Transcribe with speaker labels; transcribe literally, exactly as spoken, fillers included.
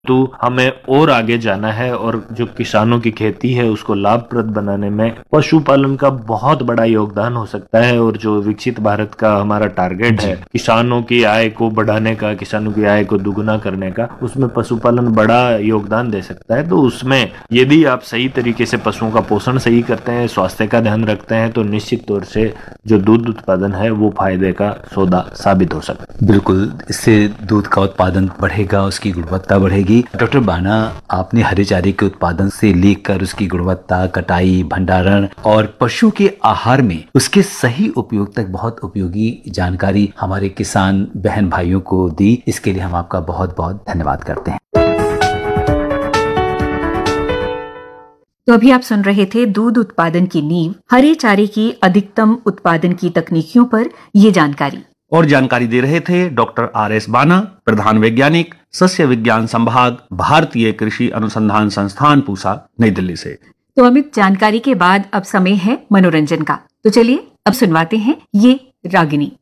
Speaker 1: तो हमें और आगे जाना है और जो किसानों की खेती है उसको लाभप्रद बनाने में पशुपालन का बहुत बड़ा योगदान हो सकता है। और जो विकसित भारत का हमारा टारगेट है किसानों की आय को बढ़ाने का, किसानों की आय को दुगुना करने का, उसमें पशुपालन बड़ा योगदान दे सकता है। तो उसमें यदि आप सही तरीके से पशुओं का पोषण सही करते हैं, स्वास्थ्य का ध्यान रखते हैं, तो निश्चित तौर से जो दूध उत्पादन है वो फायदे का सौदा साबित हो सकता है।
Speaker 2: बिल्कुल, इससे दूध का उत्पादन बढ़ेगा, उसकी गुणवत्ता बढ़ेगी। डॉक्टर बाना, आपने हरे चारे के उत्पादन से लेकर उसकी गुणवत्ता, कटाई, भंडारण और पशु के आहार में उसके सही उपयोग तक बहुत उपयोगी जानकारी हमारे किसान बहन भाइयों को दी। इसके लिए हम आपका बहुत बहुत धन्यवाद करते हैं।
Speaker 3: तो अभी आप सुन रहे थे दूध उत्पादन की नींव, हरे चारे की अधिकतम उत्पादन की तकनीकियों पर ये जानकारी।
Speaker 4: और जानकारी दे रहे थे डॉक्टर आर एस बाना, प्रधान वैज्ञानिक, सस्य विज्ञान संभाग, भारतीय कृषि अनुसंधान संस्थान, पूसा, नई दिल्ली से।
Speaker 3: तो अमित, जानकारी के बाद अब समय है मनोरंजन का। तो चलिए अब सुनवाते हैं ये रागिनी।